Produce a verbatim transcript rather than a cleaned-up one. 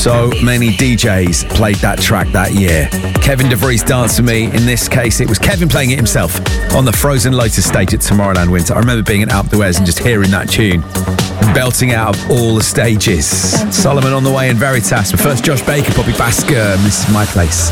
So many D Js played that track that year. Kevin DeVries, Dance With Me. In this case, it was Kevin playing it himself on the Frozen Lotus stage at Tomorrowland Winter. I remember being at Alpe d'Huez and just hearing that tune, belting out of all the stages. Solomon on the way in Veritas. But first, Josh Baker, Bobby Basker, and This Is My Place.